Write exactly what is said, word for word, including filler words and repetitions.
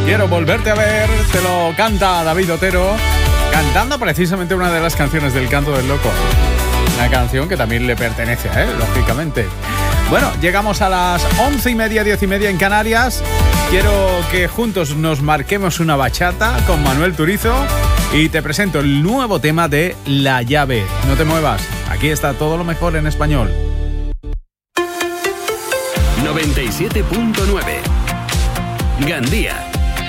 Quiero volverte a ver, te lo canta David Otero, cantando precisamente una de las canciones del Canto del Loco. Una canción que también le pertenece, ¿eh? Lógicamente. Bueno, llegamos a las once y media, diez y media en Canarias. Quiero que juntos nos marquemos una bachata con Manuel Turizo y te presento el nuevo tema de La Llave. No te muevas, aquí está todo lo mejor en español. noventa y siete punto nueve Gandía.